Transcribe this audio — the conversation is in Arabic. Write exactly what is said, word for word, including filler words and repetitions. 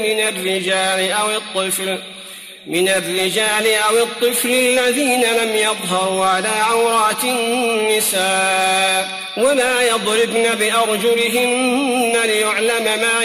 من الرجال أو الطفل من الرجال أو الطفل الذين لم يظهروا على عورات النساء ولا يضربن بأرجلهن ليعلم ما